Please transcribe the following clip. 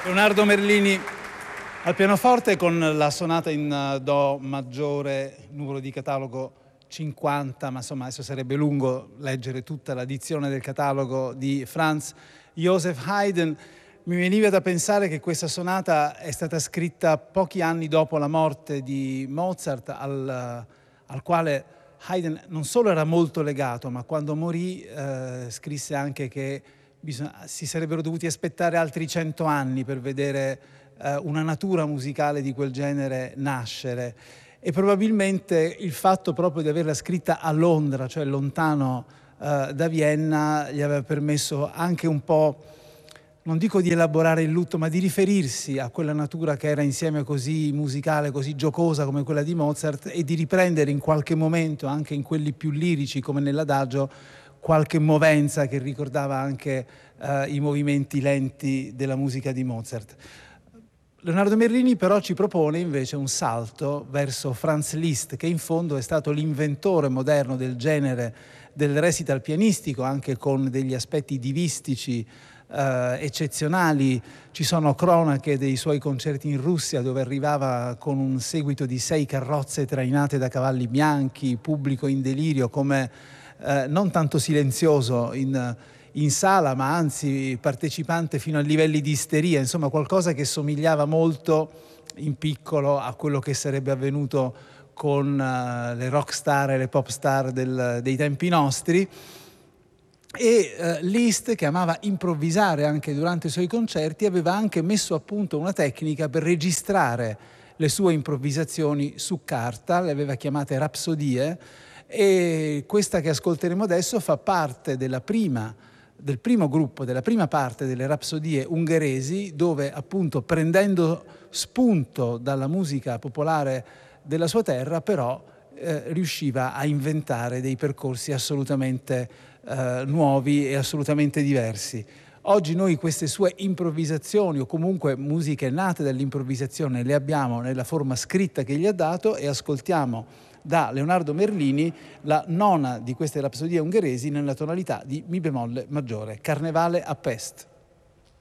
Leonardo Merlini al pianoforte con la sonata in Do maggiore, numero di catalogo 50, ma insomma adesso sarebbe lungo leggere tutta la dizione del catalogo di Franz Joseph Haydn. Mi veniva da pensare che questa sonata è stata scritta pochi anni dopo la morte di Mozart, al quale Haydn non solo era molto legato, ma quando morì scrisse anche che si sarebbero dovuti aspettare altri 100 anni per vedere una natura musicale di quel genere nascere. E probabilmente il fatto proprio di averla scritta a Londra, cioè lontano da Vienna, gli aveva permesso anche un po', non dico di elaborare il lutto, ma di riferirsi a quella natura che era insieme così musicale, così giocosa come quella di Mozart, e di riprendere in qualche momento, anche in quelli più lirici come nell'adagio, qualche movenza che ricordava anche i movimenti lenti della musica di Mozart. Leonardo Merlini però ci propone invece un salto verso Franz Liszt, che in fondo è stato l'inventore moderno del genere del recital pianistico, anche con degli aspetti divistici eccezionali. Ci sono cronache dei suoi concerti in Russia, dove arrivava con un seguito di 6 carrozze trainate da cavalli bianchi, pubblico in delirio, come non tanto silenzioso in sala, ma anzi partecipante fino a livelli di isteria, insomma qualcosa che somigliava molto in piccolo a quello che sarebbe avvenuto con le rock star e le pop star dei tempi nostri. E Liszt, che amava improvvisare anche durante i suoi concerti, aveva anche messo a punto una tecnica per registrare le sue improvvisazioni su carta, le aveva chiamate rapsodie, e questa che ascolteremo adesso fa parte del primo gruppo, della prima parte delle rapsodie ungheresi, dove appunto, prendendo spunto dalla musica popolare della sua terra, però riusciva a inventare dei percorsi assolutamente nuovi e assolutamente diversi. Oggi noi queste sue improvvisazioni, o comunque musiche nate dall'improvvisazione, le abbiamo nella forma scritta che gli ha dato, e ascoltiamo da Leonardo Merlini la nona di queste rapsodie ungheresi nella tonalità di Mi bemolle maggiore, Carnevale a Pest.